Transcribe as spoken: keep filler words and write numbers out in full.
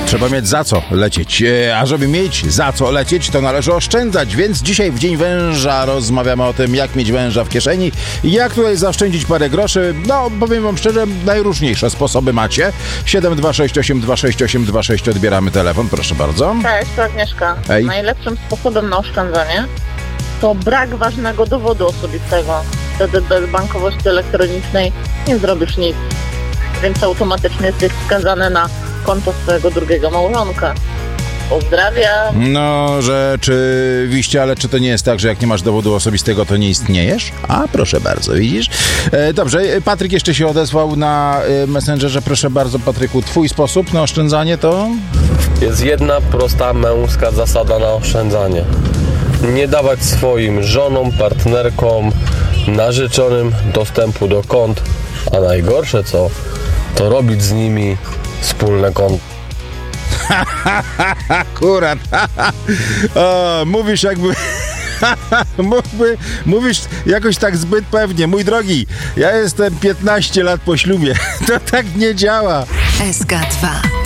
Trzeba mieć za co lecieć, a żeby mieć za co lecieć, to należy oszczędzać, więc dzisiaj w Dzień Węża rozmawiamy o tym, jak mieć węża w kieszeni i jak tutaj zaoszczędzić parę groszy. No, powiem wam szczerze, najróżniejsze sposoby macie. siedem dwa sześć osiem dwa sześć osiem dwa sześć, odbieramy telefon, proszę bardzo. Cześć, to Agnieszka. Hej. Najlepszym sposobem na oszczędzanie to brak ważnego dowodu osobistego. Wtedy bez bankowości elektronicznej nie zrobisz nic, więc automatycznie jesteś skazany na konto swojego drugiego małżonka. Pozdrawiam. No, rzeczywiście, ale czy to nie jest tak, że jak nie masz dowodu osobistego, to nie istniejesz? A, proszę bardzo, widzisz? E, dobrze, Patryk jeszcze się odezwał na e, Messengerze. Proszę bardzo, Patryku, twój sposób na oszczędzanie to? Jest jedna prosta męska zasada na oszczędzanie. Nie dawać swoim żonom, partnerkom, narzeczonym dostępu do kont, a najgorsze co, to robić z nimi wspólne konto. Akurat. O, mówisz jakby... Mógłby, mówisz jakoś tak zbyt pewnie. Mój drogi, ja jestem piętnaście lat po ślubie. To tak nie działa. S K dwa.